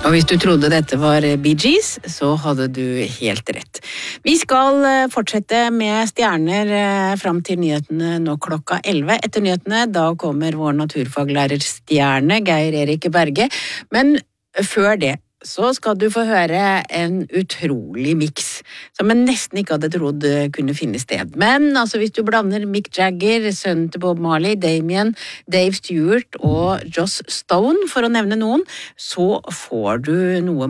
Og hvis du trodde dette var Bee Gees, så hadde du helt rett. Vi skal fortsette med stjerner fram til nyhetene nå klokka 11. Etter nyhetene, da kommer vår naturfaglærer stjerne, Geir Erik Berge. Men før det, så skal du få høre en utrolig mix, som jeg nesten ikke hadde trodd kunne finne sted. Men altså, hvis du blander Mick Jagger, sønnen til Bob Marley, Damien, Dave Stewart og Joss Stone, for å nevne noen, så får du noe